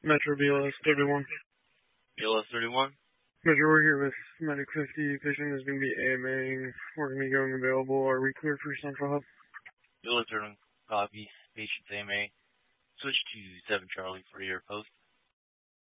Metro BLS 31. BLS 31? Metro, we're here with Medic 50. Patient is going to be AMAing. We're going to be going available. Are we cleared for Central Hub? BLS 31 copy. Patient's AMA. Switch to 7 Charlie for your post.